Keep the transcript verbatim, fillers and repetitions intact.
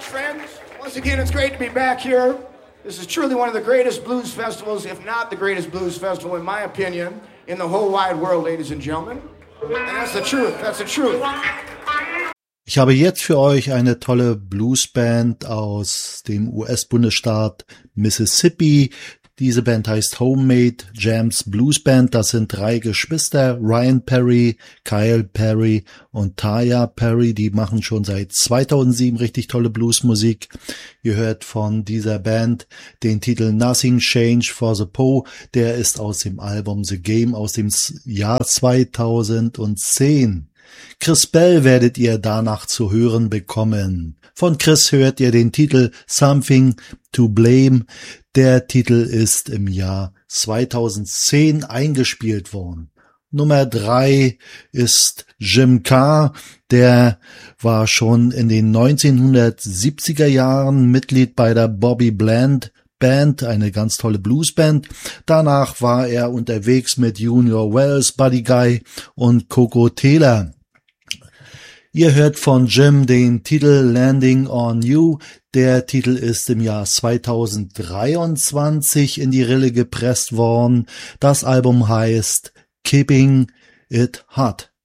friends. Once again, it's great to be back here. This is truly one of the greatest blues festivals, if not the greatest blues festival, in my opinion, in the whole wide world, ladies and gentlemen. And that's the truth. That's the truth. Ich habe jetzt für euch eine tolle Bluesband aus dem U S-Bundesstaat Mississippi. Diese Band heißt Homemade Jams Blues Band. Das sind drei Geschwister, Ryan Perry, Kyle Perry und Taya Perry. Die machen schon seit zweitausendsieben richtig tolle Bluesmusik. Ihr hört von dieser Band den Titel Nothing Changed for the Po. Der ist aus dem Album The Game aus dem Jahr zweitausendzehn. Chris Bell werdet ihr danach zu hören bekommen. Von Chris hört ihr den Titel Something to Blame. Der Titel ist im Jahr zweitausendzehn eingespielt worden. Nummer drei ist Jim Carr. Der war schon in den neunzehnhundertsiebziger Jahren Mitglied bei der Bobby Bland Band, eine ganz tolle Bluesband. Danach war er unterwegs mit Junior Wells, Buddy Guy und Coco Taylor. Ihr hört von Jim den Titel Landing on You. Der Titel ist im Jahr zweitausenddreiundzwanzig in die Rille gepresst worden. Das Album heißt Keeping It Hot.